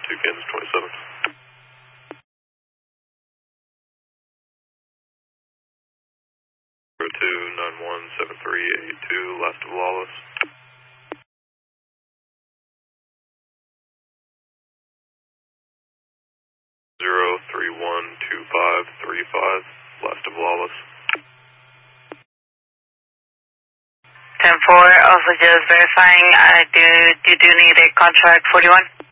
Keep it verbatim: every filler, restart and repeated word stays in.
two, Kansas twenty-seven. zero two nine one seven three eight two, last of Lawless. zero three one two five three five, last of Lawless. ten four, also just verifying, I do, you do need a contract forty-one?